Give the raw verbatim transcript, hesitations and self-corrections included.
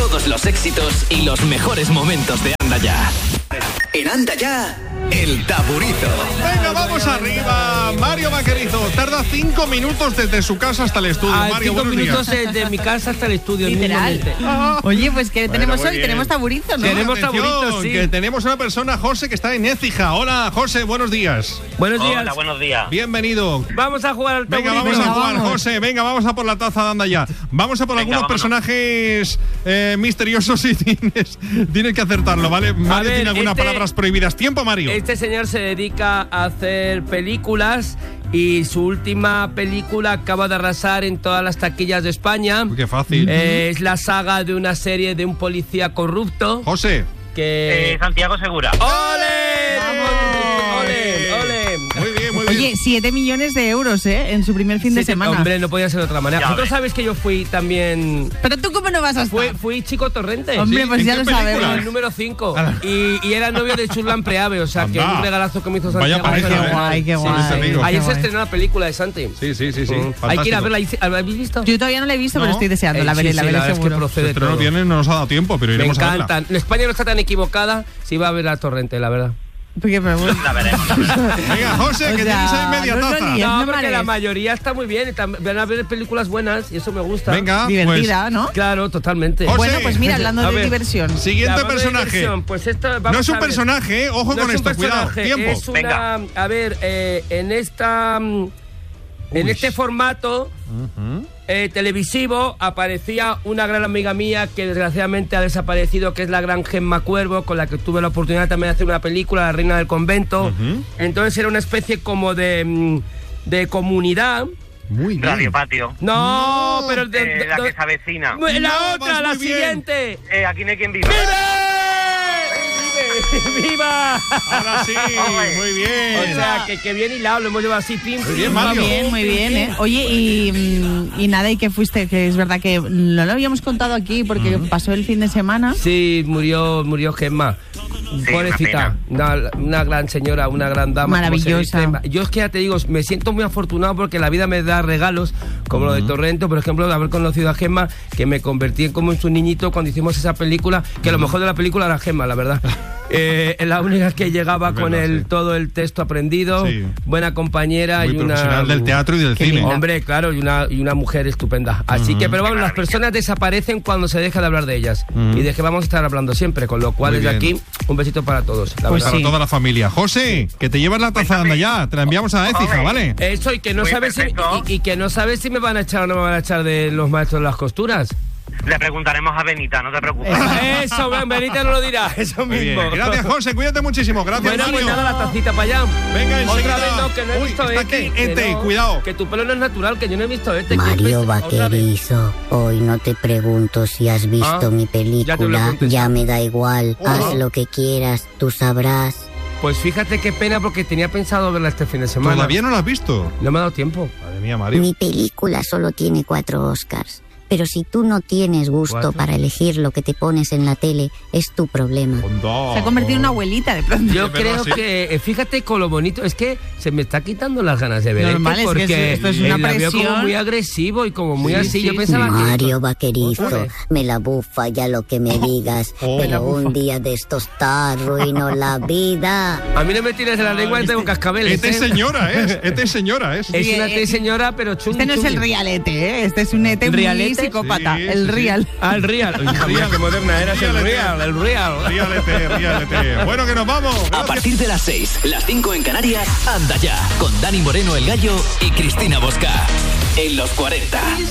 todos los éxitos y los mejores momentos de Anda Ya. En Anda Ya, El Taburizo. Venga, vamos arriba. Mario Vaquerizo tarda cinco minutos desde su casa hasta el estudio. Ah, Mario, cinco minutos días. desde mi casa hasta el estudio. Literal. Ah. Oye, pues ¿qué Bueno, tenemos muy hoy? bien. Tenemos taburizo, ¿no? Tenemos Atención, taburitos, sí. que tenemos una persona, José, que está en Écija. Hola, José, buenos días. Buenos días. Hola, buenos días. Bienvenido. Vamos a jugar al Venga, taburito. vamos a Venga, jugar, vamos. José. Venga, vamos a por la taza de Anda Ya. Vamos a por Venga, algunos vámonos. personajes eh, misteriosos y tienes, tienes que acertarlo, ¿vale? Mario ver, tiene algunas este- palabras prohibidas. Tiempo, Mario. Este señor se dedica a hacer películas y su última película acaba de arrasar en todas las taquillas de España. Uy, qué fácil. Eh, es la saga de una serie de un policía corrupto José. que... Eh, Santiago Segura. ¡Ole! Vamos. ¡Ole! ¡Ole! Muy bien, muy bien. Oye, siete millones de euros, ¿eh? En su primer fin de Sí, sí, semana. Hombre, no podía ser de otra manera. Ya Vosotros ves. sabéis que yo fui también... Pero tú, ¿cómo no vas a estar? Fui, fui Chico Torrente. Hombre, Sí, pues ¿en ya qué lo película? El sabemos. número cinco. Ah. Y, y era novio de Churlan Preave, o sea, que Anda. un regalazo que me hizo Vaya Santiago. pareja, Qué ¿eh? guay, qué Sí, guay. sí, te digo. Ayer Qué se guay. estrenó la película de Santi. Sí, sí, sí, sí. Mm. Hay Fantástico. que ir a verla. ¿La habéis visto? Yo todavía no la he visto, No. pero estoy deseando. Eh, La veré, sí, la sí, veré verdad es que seguro. procede El estreno todo. viernes no nos ha dado tiempo, pero Me iremos a verla. encantan. En España no está tan equivocada si va a ver a Torrente, la verdad. Porque, pero bueno. La veremos. Venga, José, O que sea, tienes ahí media no lo taza. líes. No, no porque mares. la mayoría está muy bien. y tam- Van a ver películas buenas y eso me gusta. Venga, Divertida, ¿no? Claro, totalmente. José. Bueno, pues mira, hablando A de ver. diversión. pues, siguiente Hablando de personaje. diversión, Pues esto, vamos No es un a ver. personaje, ¿eh? Ojo No con es un esto, cuidado. personaje, Tiempo. Es una, Venga. a ver, eh, en esta, mm, en Uy. este formato eh, televisivo aparecía una gran amiga mía que desgraciadamente ha desaparecido, que es la gran Gemma Cuervo, con la que tuve la oportunidad también de hacer una película, La Reina del Convento. Ujú. Entonces era una especie como de, mm, de comunidad. Muy bien. Radio Patio. No, No, pero de- Eh, de- la de- que se avecina. la No, otra, vas la muy bien. siguiente. Eh, aquí no hay quien viva. ¡Vive! ¡Viva! Ahora sí, muy bien. O sea, que, que bien hilado, lo hemos llevado así, pim, Muy bien, pim, Mario. Muy bien, muy bien, ¿eh? Oye, y, mm, y nada, y que fuiste, que es verdad que no lo habíamos contado aquí porque pasó el fin de semana. Sí, murió, murió Gemma. Pobrecita, una, una gran señora, una gran dama. como Maravillosa. se dice. Yo es que ya te digo, me siento muy afortunado porque la vida me da regalos, como lo de Torrento, por ejemplo, de haber conocido a Gemma, que me convertí en como en su niñito cuando hicimos esa película, que lo mejor de la película era Gemma, la verdad. Eh, es la única que llegaba Es con verdad, el sí. todo el texto aprendido, Sí. buena compañera Muy y una profesional del teatro y del Qué cine. linda. Hombre, claro, y una, y una mujer estupenda. Así que, pero vamos, las personas desaparecen cuando se deja de hablar de ellas. Ujú. Y de que vamos a estar hablando siempre, con lo cual Muy desde bien. aquí, un besito para todos. La Pues verdad. Para sí. toda la familia. José, que te llevas la taza de Anda Ya. Te la enviamos a Écija, Joder. ¿vale? Eso, y que no Muy sabes si, perfecto. y, y que no sabes si me van a echar o no me van a echar de los maestros de las costuras. Le preguntaremos a Benita, no te preocupes. Eso, Benita no lo dirá, eso Muy mismo. bien. Gracias, José. Cuídate muchísimo. Gracias, Bueno, pues Mario. nada, la tacita para allá. Venga, enseguida. Otra vez no, que no he Uy, visto está este. aquí, que este, no, cuidado. Que tu pelo no es natural, que yo no he visto este. que Mario otra vez. Vaquerizo, hoy no te pregunto si has visto Ah, mi ya te lo he película, contestado. ya me da igual, Oh. haz lo que quieras, tú sabrás. Pues fíjate qué pena porque tenía pensado verla este fin de semana. ¿Todavía no la has visto? No me ha dado tiempo. Madre mía, Mario. Mi película solo tiene cuatro Oscars, pero si tú no tienes gusto ¿Cuatro? para elegir lo que te pones en la tele, es tu problema. Con dos. Se ha convertido en una abuelita de pronto. Yo Es verdad, creo sí. que, eh, fíjate con lo bonito, es que se me está quitando las ganas de ver Normal, este, es que porque esto es una eh, la veo como presión. muy agresivo y como muy Sí, así. sí, Yo sí. pensaba que Mario Vaquerizo, Hombre. me la bufa ya lo que me digas, Oh. pero un día de estos te arruino la vida. a mí no me tires de la lengua y tengo cascabeles. Este es ¿eh? señora, es. Este es señora, es. Es Sí, una eh, T señora, pero chungi, Este no es el chungi. realete, ¿eh? Este es un ete muy ¿Realete? psicópata. Sí, el sí, sí. real. Ah, el real. Uy, hija mía, qué moderna eras, el Realete. real, el real. Ríalete, ríalete. Bueno, que nos vamos. A Gracias. partir de las seis, las cinco en Canarias, Anda Ya, con Dani Moreno el Gallo y Cristina Bosca. En los cuarenta.